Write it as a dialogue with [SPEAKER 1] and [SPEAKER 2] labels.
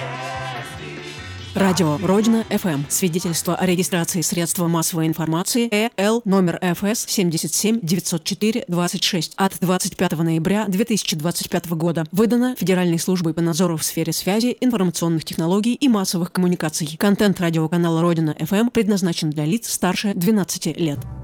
[SPEAKER 1] Радио Родина ФМ. Свидетельство о регистрации средства массовой информации ЭЛ номер ФС 77 904 26 от 25 ноября 2025 года. Выдано Федеральной службой по надзору в сфере связи, информационных технологий и массовых коммуникаций. Контент радиоканала Родина ФМ предназначен для лиц старше 12 лет.